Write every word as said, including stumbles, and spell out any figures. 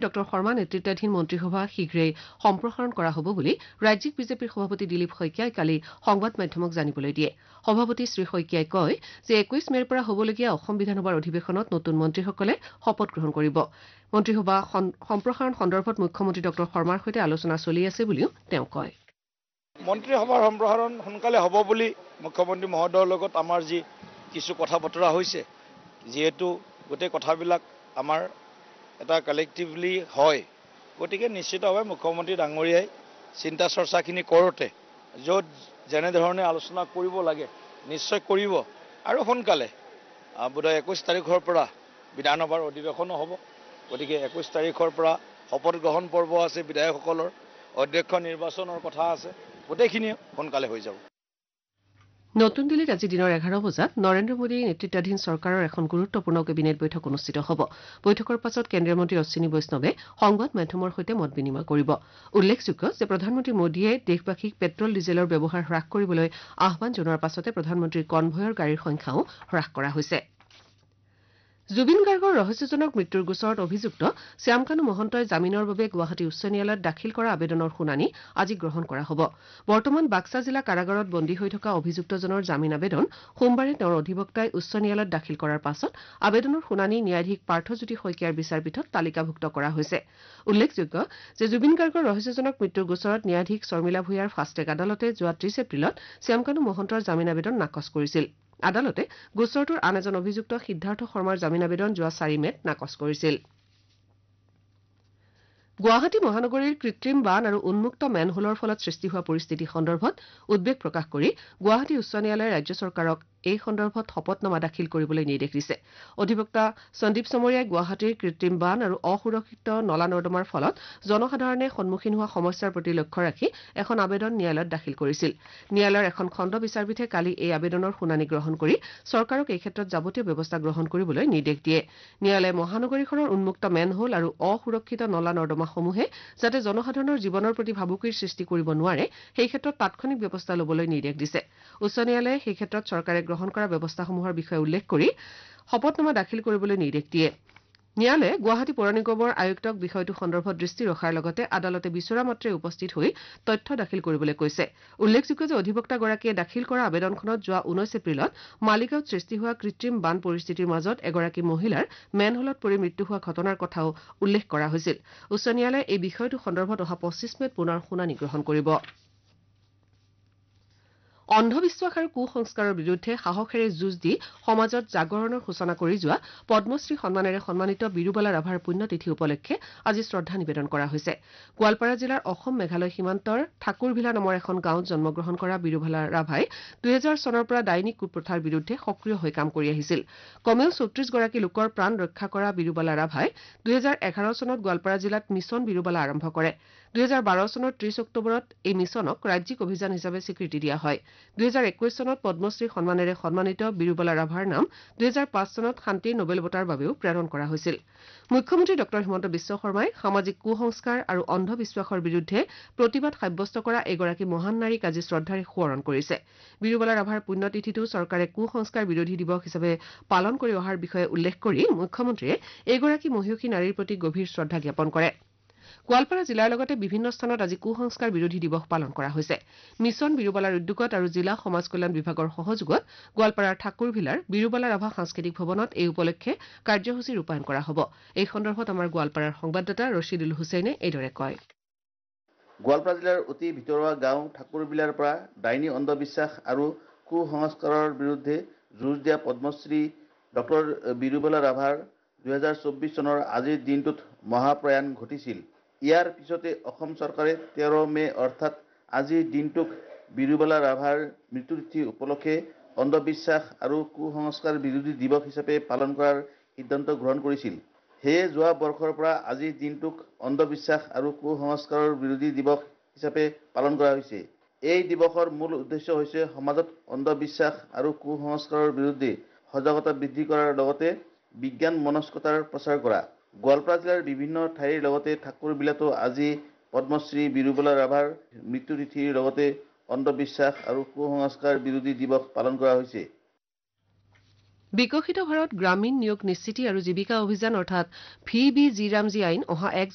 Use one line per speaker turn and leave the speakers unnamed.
doctor Sharma নেতৃত্বাধীন মন্ত্ৰীসভা শীঘ্ৰেই সম্প্ৰসাৰণ কৰা হ'ব বুলি ৰাজ্যিক বিজেপিৰ সভাপতি দিলীপ শইকীয়াই কালি সংবাদ মাধ্যমক জানিবলৈ দিয়ে সভাপতি শ্ৰী শইকীয়াই কয় যে একৈশ মেৰ পৰা হ'বলগীয়া অসম বিধানসভাৰ অধিৱেশনত নতুন মন্ত্ৰীসকলে শপত গ্ৰহণ কৰিব মন্ত্ৰীসভা সম্প্ৰসাৰণ সন্দৰ্ভত মুখ্যমন্ত্ৰী ডক্টৰ শৰ্মাৰ সৈতে আলোচনা চলি আছে বুলিও তেওঁ কয়
মন্ত্ৰীসভাৰ সম্প্ৰসাৰণ সোনকালে হ'ব বুলি মুখ্যমন্ত্ৰী মহোদয়ৰ লগত আমাৰ যি কিছু কথা বতৰা হৈছে যিহেতু গোটেই কথাবিলাক আমাৰ এটা কালেক্টিভলি হয় গতিকে নিশ্চিতভাৱে মুখ্যমন্ত্ৰী ডাঙৰীয়াই চিন্তা চৰ্চাখিনি কৰোঁতে য'ত যেনেধৰণে আলোচনা কৰিব লাগে নিশ্চয় কৰিব আৰু সোনকালে বোধহয় একৈশ তাৰিখৰ পৰা বিধানসভাৰ অধিৱেশনো হ'ব গতিকে একৈশ তাৰিখৰ পৰা শপত গ্ৰহণ পৰ্ব আছে বিধায়কসকলৰ অধ্যক্ষ নিৰ্বাচনৰ কথা আছে গোটেইখিনি সোনকালে হৈ যাব
নতুন দিল্লীত আজি দিনৰ এঘাৰ বজাত নৰেন্দ্ৰ মোদী নেতৃত্বাধীন চৰকাৰৰ এখন গুৰুত্বপূৰ্ণ কেবিনেট বৈঠক অনুষ্ঠিত হ'ব বৈঠকৰ পাছত কেন্দ্ৰীয় মন্ত্ৰী অশ্বিনী বৈষ্ণৱে সংবাদ মাধ্যমৰ সৈতে মত বিনিময় কৰিব উল্লেখযোগ্য যে প্ৰধানমন্ত্ৰী মোদীয়ে দেশবাসীক পেট্ৰল ডিজেলৰ ব্যৱহাৰ হ্ৰাস কৰিবলৈ আহ্বান জনোৱাৰ পাছতে প্ৰধানমন্ত্ৰীৰ কনভয়ৰ গাড়ীৰ সংখ্যাও হ্ৰাস কৰা হৈছে জুবিন গাৰ্গৰ ৰহস্যজনক মৃত্যুৰ গোচৰত অভিযুক্ত শ্যামকানু মহন্তই জামিনৰ বাবে গুৱাহাটী উচ্চ ন্যায়ালয়ত দাখিল কৰা আবেদনৰ শুনানি আজি গ্ৰহণ কৰা হ'ব বৰ্তমান বাক্সা জিলা কাৰাগাৰত বন্দী হৈ থকা অভিযুক্তজনৰ জামিন আবেদন সোমবাৰে তেওঁৰ অধিবক্তাই উচ্চ ন্যায়ালয়ত দাখিল কৰাৰ পাছত আবেদনৰ শুনানি ন্যায়াধীশ পাৰ্থজ্যোতি শইকীয়াৰ বিচাৰপীঠত তালিকাভুক্ত কৰা হৈছে উল্লেখযোগ্য যে জুবিন গাৰ্গৰ ৰহস্যজনক মৃত্যুৰ গোচৰত ন্যায়াধীশ শৰ্মিলা ভূঞাৰ ফাষ্টেগ আদালতে যোৱা ত্ৰিশ এপ্ৰিলত শ্যামকানু মহন্তৰ জামিন আবেদন নাকচ কৰিছিল আদালতে গোচৰটোৰ আন এজন অভিযুক্ত সিদ্ধাৰ্থ শৰ্মাৰ জামিন আবেদন যোৱা চাৰি মেত নাকচ কৰিছিল গুৱাহাটী মহানগৰীৰ কৃত্ৰিম বান আৰু উন্মুক্ত মেনহোলৰ ফলত সৃষ্টি হোৱা পৰিস্থিতি সন্দৰ্ভত উদ্বেগ প্ৰকাশ কৰি গুৱাহাটী উচ্চ ন্যায়ালয়ে ৰাজ্য চৰকাৰক এই সন্দৰ্ভত শপতনামা দাখিল কৰিবলৈ নিৰ্দেশ দিছে অধিবক্তা সন্দীপ চমৰীয়াই গুৱাহাটীৰ কৃত্ৰিম বান আৰু অসুৰক্ষিত নলা নৰ্দমাৰ ফলত জনসাধাৰণে সন্মুখীন হোৱা সমস্যাৰ প্ৰতি লক্ষ্য ৰাখি এখন আবেদন ন্যায়ালয়ত দাখিল কৰিছিল ন্যায়ালয়ৰ এখন খণ্ড বিচাৰপীঠে কালি এই আবেদনৰ শুনানি গ্ৰহণ কৰি চৰকাৰক এই ক্ষেত্ৰত যাৱতীয় ব্যৱস্থা গ্ৰহণ কৰিবলৈ নিৰ্দেশ দিয়ে ন্যায়ালয়ে মহানগৰীখনৰ উন্মুক্ত মেনহোল আৰু অসুৰক্ষিত নলা নৰ্দমাসমূহে যাতে জনসাধাৰণৰ জীৱনৰ প্ৰতি ভাবুকিৰ সৃষ্টি কৰিব নোৱাৰে সেই ক্ষেত্ৰত তাৎক্ষণিক ব্যৱস্থা ল'বলৈ নিৰ্দেশ দিছে উচ্চ ন্যায়ালয়ে সেই ক্ষেত্ৰত চৰকাৰে গ্ৰহণ কৰা ব্যৱস্থাসমূহৰ বিষয়ে উল্লেখ কৰি শপতনামা দাখিল কৰিবলৈ নিৰ্দেশ দিয়ে ন্যায়ালয়ে গুৱাহাটী পৌৰ নিগমৰ আয়ুক্তক বিষয়টো সন্দৰ্ভত দৃষ্টি ৰখাৰ লগতে আদালতে বিচৰা মাত্ৰে উপস্থিত হৈ তথ্য দাখিল কৰিবলৈ কৈছে উল্লেখযোগ্য যে অধিবক্তাগৰাকীয়ে দাখিল কৰা আবেদনখনত যোৱা ঊনৈশ এপ্ৰিলত মালিগাঁৱত সৃষ্টি হোৱা কৃত্ৰিম বান পৰিস্থিতিৰ মাজত এগৰাকী মহিলাৰ মেনহলত পৰি মৃত্যু হোৱা ঘটনাৰ কথাও উল্লেখ কৰা হৈছিল উচ্চ ন্যায়ালয়ে এই বিষয়টো সন্দৰ্ভত অহা পঁচিছ মেত পুনৰ শুনানি গ্ৰহণ কৰিব অন্ধবিশ্বাস আৰু কুসংস্কাৰৰ বিৰুদ্ধে সাহসেৰে যুঁজ দি সমাজত জাগৰণৰ সূচনা কৰি যোৱা পদ্মশ্ৰী সন্মানেৰে সন্মানিত বিৰুবালা ৰাভাৰ পুণ্যতিথি উপলক্ষে আজি শ্ৰদ্ধা নিবেদন কৰা হৈছে গোৱালপাৰা জিলাৰ অসম মেঘালয় সীমান্তৰ ঠাকুৰভিলা নামৰ এখন গাঁৱত জন্মগ্ৰহণ কৰা বিৰুবালা ৰাভাই দুহেজাৰ চনৰ পৰা ডাইনিক কুপ্ৰথাৰ বিৰুদ্ধে সক্ৰিয় হৈ কাম কৰি আহিছিল কমেও চৌত্ৰিশ গৰাকী লোকৰ প্ৰাণ ৰক্ষা কৰা বিৰুবালা ৰাভাই দুহেজাৰ এঘাৰ চনত গোৱালপাৰা জিলাত মিছন বিৰুবালা আৰম্ভ কৰে দুহেজাৰ বাৰ চনৰ ত্ৰিশ অক্টোবৰত এই মিছনক ৰাজ্যিক অভিযান হিচাপে স্বীকৃতি দিয়া হয় দুহেজাৰ একৈশ চনত পদ্মশ্ৰী সন্মানেৰে সন্মানিত বিৰুবালা ৰাভাৰ নাম দুহেজাৰ পাঁচ চনত শান্তিৰ নোবেল বঁটাৰ বাবেও প্ৰেৰণ কৰা হৈছিল মুখ্যমন্ত্ৰী ডক্টৰ হিমন্ত বিশ্ব শৰ্মাই সামাজিক কুসংস্কাৰ আৰু অন্ধবিশ্বাসৰ বিৰুদ্ধে প্ৰতিবাদ সাব্যস্ত কৰা এগৰাকী মহান নাৰীক আজি শ্ৰদ্ধাৰে সোঁৱৰণ কৰিছে বিৰুবালা ৰাভাৰ পুণ্যতিথিটো চৰকাৰে কুসংস্কাৰ বিৰোধী দিৱস হিচাপে পালন কৰি অহাৰ বিষয়ে উল্লেখ কৰি মুখ্যমন্ত্ৰীয়ে এইগৰাকী মহিয়সী নাৰীৰ প্ৰতি গভীৰ শ্ৰদ্ধা জ্ঞাপন কৰে গোৱালপাৰা জিলাৰ লগতে বিভিন্ন স্থানত আজি কুসংস্কাৰ বিৰোধী দিৱস পালন কৰা হৈছে মিছন বিৰুবালাৰ উদ্যোগত আৰু জিলা সমাজ কল্যাণ বিভাগৰ সহযোগত গোৱালপাৰাৰ ঠাকুৰভিলাৰ বিৰুবালা ৰাভা সাংস্কৃতিক ভৱনত এই উপলক্ষে কাৰ্যসূচী ৰূপায়ণ কৰা হ'ব এই সন্দৰ্ভত আমাৰ গোৱালপাৰাৰ সংবাদদাতা ৰছিদুল হুছেইনে এইদৰে কয়
গোৱালপাৰা জিলাৰ অতি ভিতৰুৱা গাঁও ঠাকুৰবিলাৰ পৰা ডাইনী অন্ধবিশ্বাস আৰু কুসংস্কাৰৰ বিৰুদ্ধে যুঁজ দিয়া পদ্মশ্ৰী ডক্টৰ বিৰুবালা ৰাভাৰ দুহেজাৰ চৌব্বিছ চনৰ আজিৰ দিনটোত মহাপ্ৰয়াণ ঘটিছিল ইয়াৰ পিছতে অসম চৰকাৰে তেৰ মে অৰ্থাৎ আজিৰ দিনটোক বিৰুবালা ৰাভাৰ মৃত্যুতিথি উপলক্ষে অন্ধবিশ্বাস আৰু কুসংস্কাৰ বিৰোধী দিৱস হিচাপে পালন কৰাৰ সিদ্ধান্ত গ্ৰহণ কৰিছিল সেয়ে যোৱা বৰ্ষৰ পৰা আজিৰ দিনটোক অন্ধবিশ্বাস আৰু কুসংস্কাৰৰ বিৰোধী দিৱস হিচাপে পালন কৰা হৈছে এই দিৱসৰ মূল উদ্দেশ্য হৈছে সমাজত অন্ধবিশ্বাস আৰু কুসংস্কাৰৰ বিৰুদ্ধে সজাগতা বৃদ্ধি কৰাৰ লগতে বিজ্ঞান মনস্কতাৰ প্ৰচাৰ কৰা গোৱালপাৰা জিলাৰ বিভিন্ন ঠাইৰ লগতে ঠাকুৰবিলাতো আজি পদ্মশ্ৰী বিৰুবালা ৰাভাৰ মৃত্যুতিথিৰ লগতে অন্ধবিশ্বাস আৰু কুসংস্কাৰ বিৰোধী দিৱস পালন কৰা হৈছে
বিকশিত ভাৰত গ্ৰামীণ নিয়োগ নিশ্চিতি আৰু জীৱিকা অভিযান অৰ্থাৎ ভি বি জি ৰামজী আইন অহা এক